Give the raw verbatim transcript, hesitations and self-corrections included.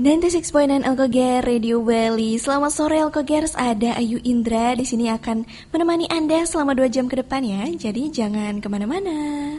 sembilan puluh enam koma sembilan Alkoger Radio Bali. Selamat sore Alkogers, ada Ayu Indra di sini akan menemani Anda selama dua jam ke depan ya. Jadi jangan kemana-mana.